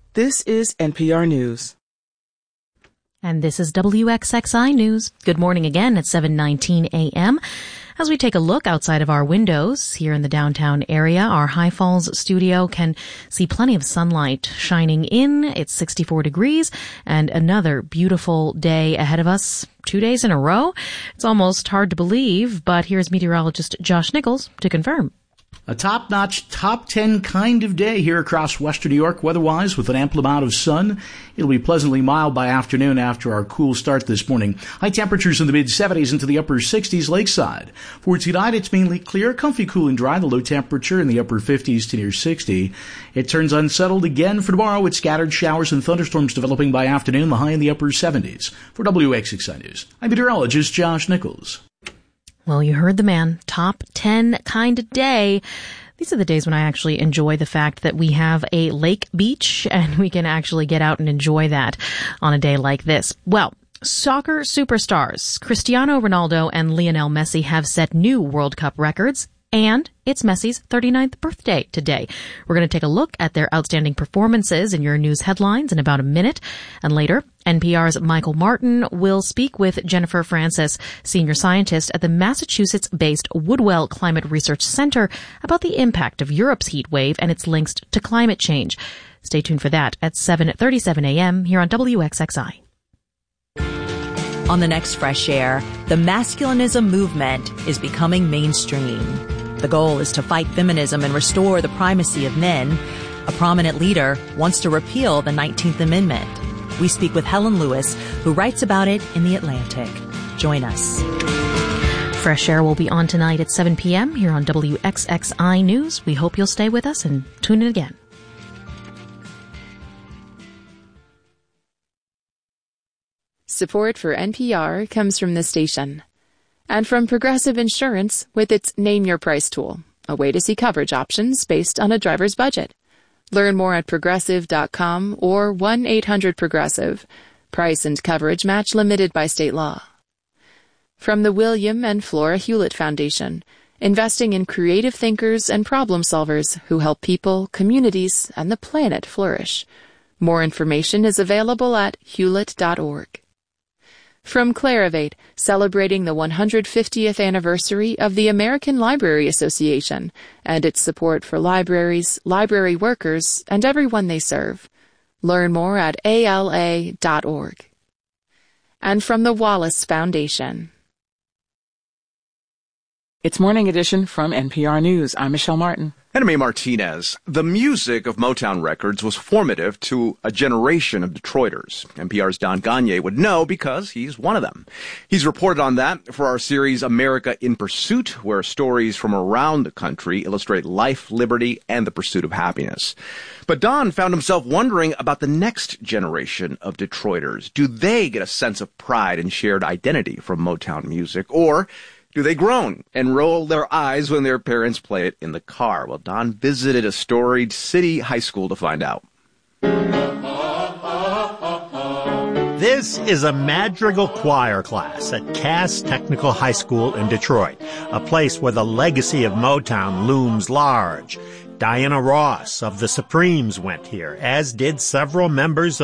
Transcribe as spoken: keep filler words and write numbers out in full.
This is N P R News. And this is W X X I News. Good morning again at seven nineteen a.m. As we take a look outside of our windows here in the downtown area, our High Falls studio can see plenty of sunlight shining in. It's sixty-four degrees and another beautiful day ahead of us. Two days in a row. It's almost hard to believe, but here's meteorologist Josh Nichols to confirm. A top-notch, top ten kind of day here across western New York, weather-wise, with an ample amount of sun. It'll be pleasantly mild by afternoon after our cool start this morning. High temperatures in the mid-seventies into the upper sixties lakeside. For tonight, it's mainly clear, comfy, cool, and dry. The low temperature in the upper fifties to near sixty. It turns unsettled again for tomorrow with scattered showers and thunderstorms developing by afternoon, the high in the upper seventies. For W X X I News, I'm meteorologist Josh Nichols. Well, you heard the man. Top ten kind of day. These are the days when I actually enjoy the fact that we have a lake beach and we can actually get out and enjoy that on a day like this. Well, soccer superstars Cristiano Ronaldo and Lionel Messi have set new World Cup records. And it's Messi's thirty-ninth birthday today. We're going to take a look at their outstanding performances in your news headlines in about a minute. And later, N P R's Michael Martin will speak with Jennifer Francis, senior scientist at the Massachusetts-based Woodwell Climate Research Center, about the impact of Europe's heat wave and its links to climate change. Stay tuned for that at seven thirty-seven a.m. here on W X X I. On the next Fresh Air, the masculinism movement is becoming mainstream. The goal is to fight feminism and restore the primacy of men. A prominent leader wants to repeal the nineteenth Amendment. We speak with Helen Lewis, who writes about it in The Atlantic. Join us. Fresh Air will be on tonight at seven p.m. here on W X X I News. We hope you'll stay with us and tune in again. Support for N P R comes from this station. And from Progressive Insurance with its Name Your Price tool, a way to see coverage options based on a driver's budget. Learn more at progressive dot com or one eight hundred progressive. Price and coverage match limited by state law. From the William and Flora Hewlett Foundation, investing in creative thinkers and problem solvers who help people, communities, and the planet flourish. More information is available at hewlett dot org. From Clarivate, celebrating the one hundred fiftieth anniversary of the American Library Association and its support for libraries, library workers, and everyone they serve. Learn more at A L A dot org. And from the Wallace Foundation. It's Morning Edition from N P R News. I'm Michelle Martin. And I'm A. Martinez. The music of Motown Records was formative to a generation of Detroiters. N P R's Don Gagné would know because he's one of them. He's reported on that for our series America in Pursuit, where stories from around the country illustrate life, liberty, and the pursuit of happiness. But Don found himself wondering about the next generation of Detroiters. Do they get a sense of pride and shared identity from Motown music, or do they groan and roll their eyes when their parents play it in the car? Well, Don visited a storied city high school to find out. This is a madrigal choir class at Cass Technical High School in Detroit, a place where the legacy of Motown looms large. Diana Ross of the Supremes went here, as did several members of